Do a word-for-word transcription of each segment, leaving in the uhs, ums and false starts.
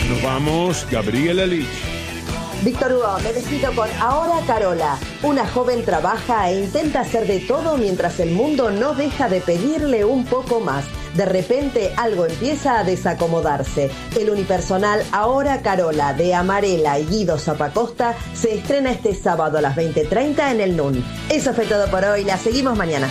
Nos vamos, Gabriela Lich. Víctor Hugo, me despido con Ahora Carola. Una joven trabaja e intenta hacer de todo mientras el mundo no deja de pedirle un poco más. De repente algo empieza a desacomodarse. El unipersonal Ahora Carola de Amarela y Guido Zapacosta se estrena este sábado a las veinte treinta en el N U N. Eso fue todo por hoy, la seguimos mañana.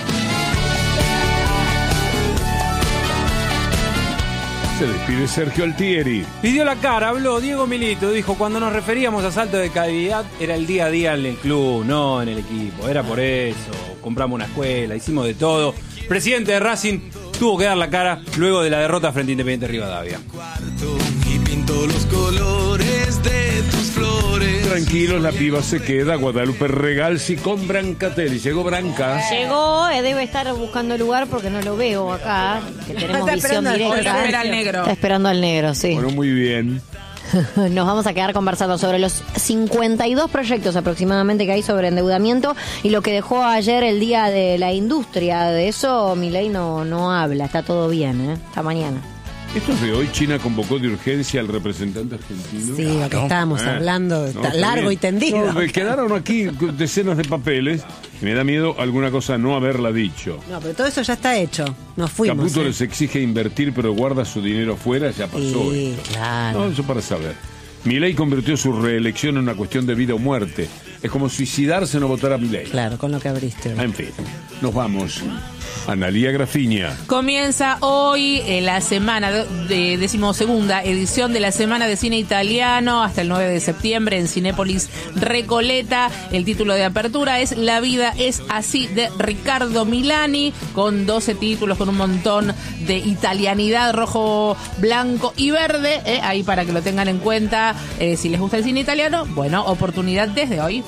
Se despide Sergio Altieri. Pidió la cara, habló Diego Milito, dijo, cuando nos referíamos a salto de calidad, era el día a día en el club, no en el equipo. Era por eso, compramos una escuela, hicimos de todo. Presidente de Racing tuvo que dar la cara luego de la derrota frente a Independiente Rivadavia. Y pinto los colores de tus flores. Tranquilos, la piba se queda. Guadalupe Regalsi con Brancatelli. Llegó Branca. Llegó, eh, debe estar buscando lugar porque no lo veo acá, que tenemos visión directa. Espera al negro. Está esperando al negro, sí. Bueno, muy bien. Nos vamos a quedar conversando sobre los cincuenta y dos proyectos aproximadamente que hay sobre endeudamiento y lo que dejó ayer el Día de la Industria. De eso Milei no, no habla, está todo bien, ¿eh? Hasta mañana. Esto es de hoy. China convocó de urgencia al representante argentino. Sí, lo que ¿No? estábamos Eh, hablando, no, está está largo bien. y tendido. No, me quedaron aquí decenas de papeles. Me da miedo alguna cosa no haberla dicho. No, pero todo eso ya está hecho. Nos fuimos. Caputo ¿eh? les exige invertir, pero guarda su dinero afuera. Ya pasó Sí, esto. claro. No, eso para saber. Milei convirtió su reelección en una cuestión de vida o muerte. Es como suicidarse no votar a Milei. Claro, con lo que abriste. En fin, nos vamos. Analía Grafiña. Comienza hoy eh, la semana de, de decimosegunda edición de la Semana de Cine Italiano hasta el nueve de septiembre en Cinépolis Recoleta. El título de apertura es La vida es así, de Riccardo Milani, con doce títulos, con un montón de italianidad, rojo, blanco y verde. Eh, ahí para que lo tengan en cuenta. Eh, si les gusta el cine italiano, bueno, oportunidad desde hoy.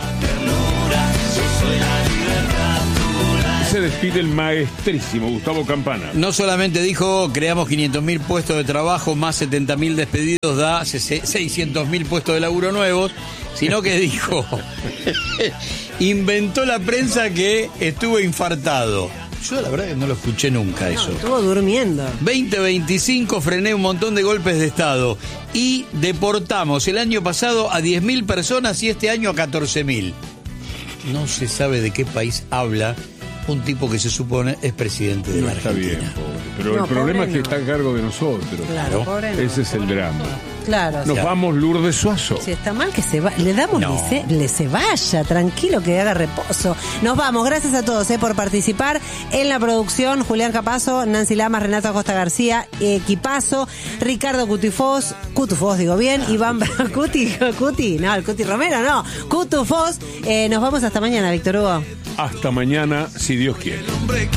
Se despide el maestrísimo Gustavo Campana. No solamente dijo, creamos quinientos mil puestos de trabajo, más setenta mil despedidos, da seiscientos mil puestos de laburo nuevos, sino que dijo, inventó la prensa que estuvo infartado. Yo la verdad que no lo escuché nunca eso. No, estuvo durmiendo. veinte veinticinco frené un montón de golpes de Estado y deportamos el año pasado a diez mil personas y este año a catorce mil. No se sabe de qué país habla un tipo que se supone es presidente de No la está Argentina. bien, pobre. Pero No, el problema pobre es que no. está a cargo de nosotros. Claro, pobre no. Ese es el drama. Claro. Nos o sea, vamos, Lourdes Suazo. si está mal que se va, le damos No. lice- le se vaya, tranquilo, que haga reposo. Nos vamos, gracias a todos eh, por participar en la producción. Julián Capazo, Nancy Lamas, Renato Acosta García, Equipazo, Ricardo Cutifós, Cutufós digo bien, Iván Bra- Cuti, Cuti, no, el Cuti Romero no, Cutufós. Eh, nos vamos hasta mañana, Víctor Hugo. Hasta mañana, si Dios quiere. Hombre